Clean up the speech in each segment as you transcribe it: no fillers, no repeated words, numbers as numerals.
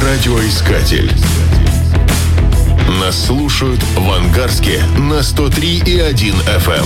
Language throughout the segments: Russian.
Радиоискатель. Нас слушают в Ангарске на 103,1 FM.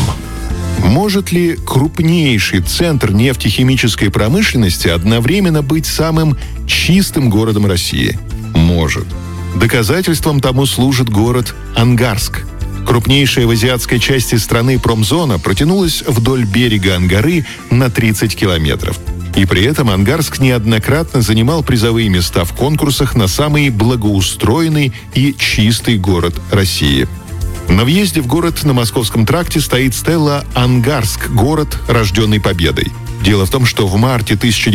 Может ли крупнейший центр нефтехимической промышленности одновременно быть самым чистым городом России? Может. Доказательством тому служит город Ангарск. Крупнейшая в азиатской части страны промзона протянулась вдоль берега Ангары на 30 километров. И при этом Ангарск неоднократно занимал призовые места в конкурсах на самый благоустроенный и чистый город России. На въезде в город на Московском тракте стоит стелла «Ангарск. Город, рожденный победой». Дело в том, что в марте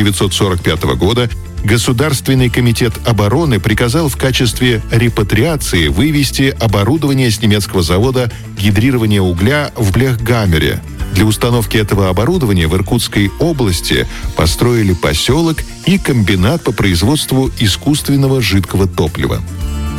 1945 года Государственный комитет обороны приказал в качестве репатриации вывести оборудование с немецкого завода гидрирования угля в Блехгаммере. Для установки этого оборудования в Иркутской области построили поселок и комбинат по производству искусственного жидкого топлива. В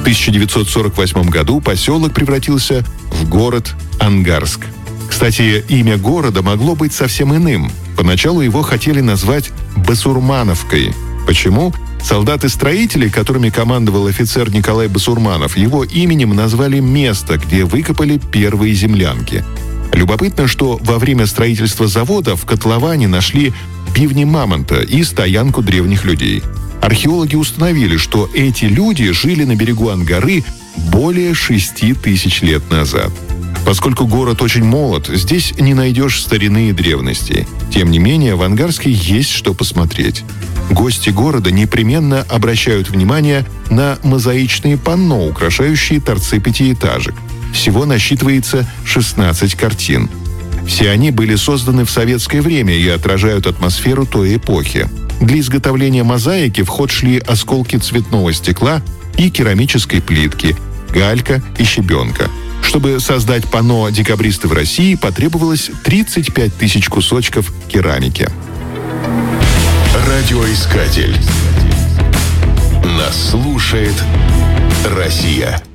1948 году поселок превратился в город Ангарск. Кстати, имя города могло быть совсем иным. Поначалу его хотели назвать Басурмановкой. Почему? Солдаты-строители, которыми командовал офицер Николай Басурманов, его именем назвали место, где выкопали первые землянки. Любопытно, что во время строительства завода в котловане нашли бивни мамонта и стоянку древних людей. Археологи установили, что эти люди жили на берегу Ангары более 6 тысяч лет назад. Поскольку город очень молод, здесь не найдешь старины и древности. Тем не менее, в Ангарске есть что посмотреть. Гости города непременно обращают внимание на мозаичные панно, украшающие торцы пятиэтажек. Всего насчитывается 16 картин. Все они были созданы в советское время и отражают атмосферу той эпохи. Для изготовления мозаики в ход шли осколки цветного стекла и керамической плитки, галька и щебенка. Чтобы создать панно «Декабристы в России», потребовалось 35 тысяч кусочков керамики. Радиоискатель. Нас слушает Россия.